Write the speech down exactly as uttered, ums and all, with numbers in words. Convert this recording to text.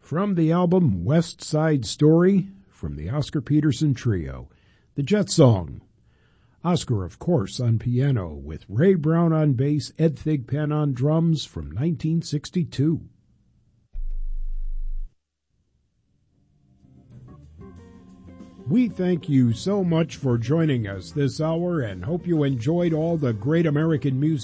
From the album West Side Story, from the Oscar Peterson Trio, the Jet Song. Oscar, of course, on piano, with Ray Brown on bass, Ed Thigpen on drums, from nineteen sixty-two. We thank you so much for joining us this hour and hope you enjoyed all the great American music